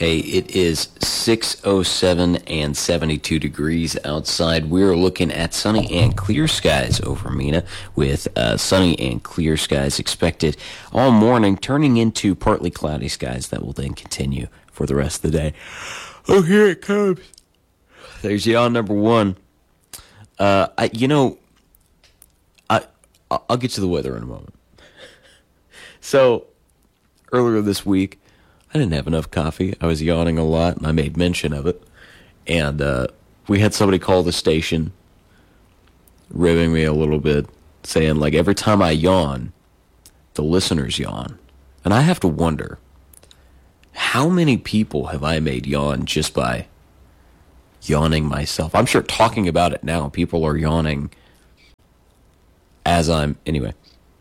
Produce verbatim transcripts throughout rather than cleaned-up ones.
Hey, it is six oh seven and seventy-two degrees outside. We're looking at sunny and clear skies over Mena, with uh, sunny and clear skies expected all morning, turning into partly cloudy skies that will then continue for the rest of the day. Oh, here it comes. There's yawn number one. Uh, I, you know, I, I'll get to the weather in a moment. So, earlier this week, I didn't have enough coffee. I was yawning a lot, and I made mention of it. And uh, we had somebody call the station, ribbing me a little bit, saying, like, every time I yawn, the listeners yawn. And I have to wonder, how many people have I made yawn just by yawning myself? I'm sure talking about it now, people are yawning as I'm... Anyway.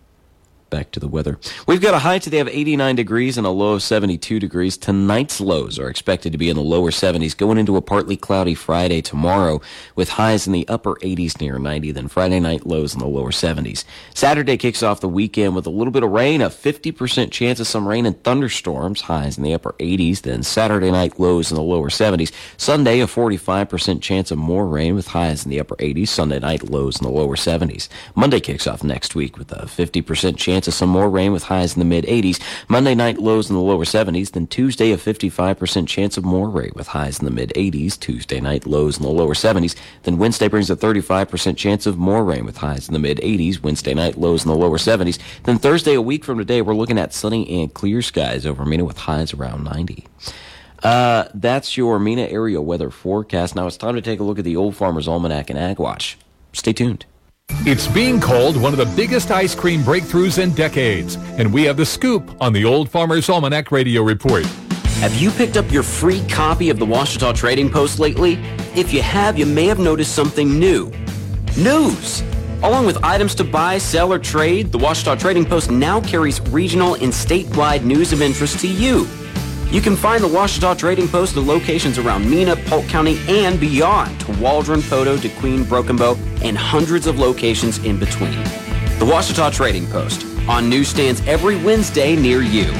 Back to the weather. We've got a high today of eighty-nine degrees and a low of seventy-two degrees. Tonight's lows are expected to be in the lower seventies, going into a partly cloudy Friday tomorrow with highs in the upper eighties near ninety, then Friday night lows in the lower seventies. Saturday kicks off the weekend with a little bit of rain, a fifty percent chance of some rain and thunderstorms, highs in the upper eighties, then Saturday night lows in the lower seventies. Sunday, a forty-five percent chance of more rain with highs in the upper eighties, Sunday night lows in the lower seventies. Monday kicks off next week with a fifty percent chance of some more rain with highs in the mid-eighties. Monday night lows in the lower seventies. Then Tuesday, a fifty-five percent chance of more rain with highs in the mid-eighties. Tuesday night lows in the lower seventies. Then Wednesday brings a thirty-five percent chance of more rain with highs in the mid-eighties. Wednesday night lows in the lower seventies. Then Thursday, a week from today, we're looking at sunny and clear skies over Mena with highs around ninety. Uh, that's your Mena area weather forecast. Now it's time to take a look at the Old Farmer's Almanac and Ag Watch. Stay tuned. It's being called one of the biggest ice cream breakthroughs in decades, and we have the scoop on the Old Farmer's Almanac Radio Report. Have you picked up your free copy of the Ouachita Trading Post lately? If you have, you may have noticed something new. News! Along with items to buy, sell, or trade, the Ouachita Trading Post now carries regional and statewide news of interest to you. You can find the Ouachita Trading Post at locations around Mena, Polk County, and beyond to Waldron, Poteau, DeQueen, Broken Bow, and hundreds of locations in between. The Ouachita Trading Post, on newsstands every Wednesday near you.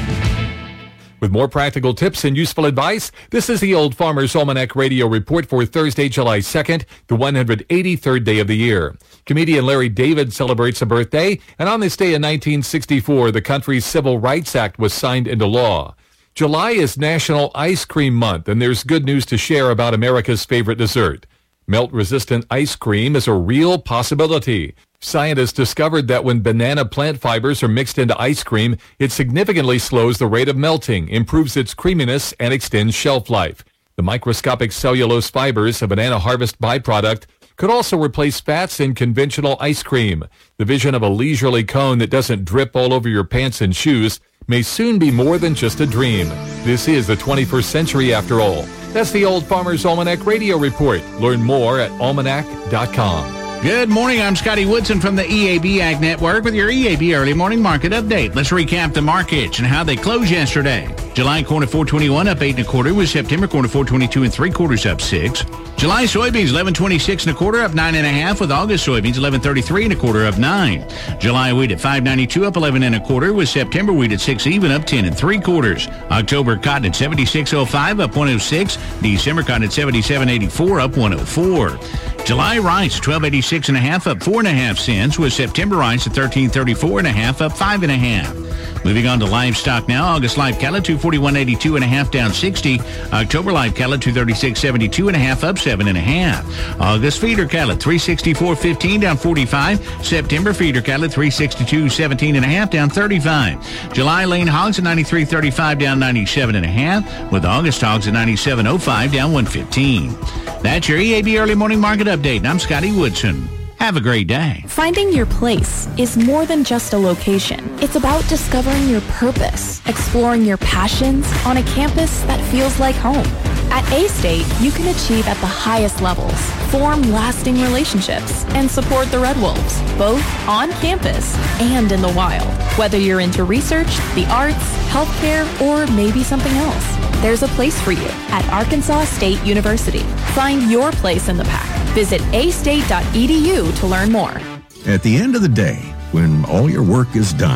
With more practical tips and useful advice, this is the Old Farmer's Almanac Radio Report for Thursday, July second, the one hundred eighty-third day of the year. Comedian Larry David celebrates a birthday, and on this day in nineteen sixty-four, the country's Civil Rights Act was signed into law. July is National Ice Cream Month, and there's good news to share about America's favorite dessert. Melt-resistant ice cream is a real possibility. Scientists discovered that when banana plant fibers are mixed into ice cream, it significantly slows the rate of melting, improves its creaminess, and extends shelf life. The microscopic cellulose fibers, a banana harvest byproduct, could also replace fats in conventional ice cream. The vision of a leisurely cone that doesn't drip all over your pants and shoes may soon be more than just a dream. This is the twenty-first century after all. That's the Old Farmer's Almanac Radio Report. Learn more at almanac dot com. Good morning. I'm Scotty Woodson from the E A B Ag Network with your E A B Early Morning Market Update. Let's recap the markets and how they closed yesterday. July corn at four twenty-one up eight and a quarter, with September corn at four twenty-two and three quarters up six. July soybeans eleven twenty-six and a quarter up nine and a half, with August soybeans eleven thirty-three and a quarter up nine. July wheat at five ninety-two up eleven and a quarter, with September wheat at six even up ten and three quarters. October cotton at seventy-six oh five up one oh six. December cotton at seventy-seven eighty-four up one oh four. July rice twelve eighty-six and a half up four and a half cents, with September rice at thirteen thirty-four and a half up five and a half. Moving on to livestock now. August live cattle two forty-one eighty-two and a half down sixty. October live cattle two thirty-six seventy-two and a half up seven and a half. August feeder cattle three sixty-four fifteen down forty-five. September feeder cattle three sixty-two seventeen and a half down thirty-five. July lean hogs at ninety-three thirty-five down ninety-seven and a half, with August hogs at ninety-seven oh five down one fifteen. That's your E A B Early Morning Market Update, and I'm Scotty Woodson. Have a great day. Finding your place is more than just a location. It's about discovering your purpose, exploring your passions on a campus that feels like home. At A-State, you can achieve at the highest levels, form lasting relationships, and support the Red Wolves, both on campus and in the wild. Whether you're into research, the arts, healthcare, or maybe something else, there's a place for you at Arkansas State University. Find your place in the pack. Visit a state dot e d u to learn more. At the end of the day, when all your work is done,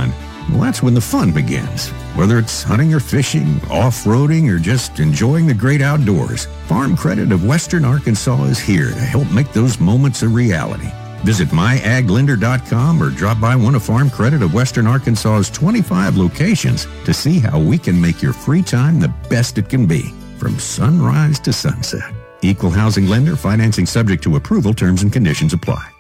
well, that's when the fun begins. Whether it's hunting or fishing, off-roading, or just enjoying the great outdoors, Farm Credit of Western Arkansas is here to help make those moments a reality. Visit my ag lender dot com or drop by one of Farm Credit of Western Arkansas's twenty-five locations to see how we can make your free time the best it can be, from sunrise to sunset. Equal housing lender, financing subject to approval, terms and conditions apply.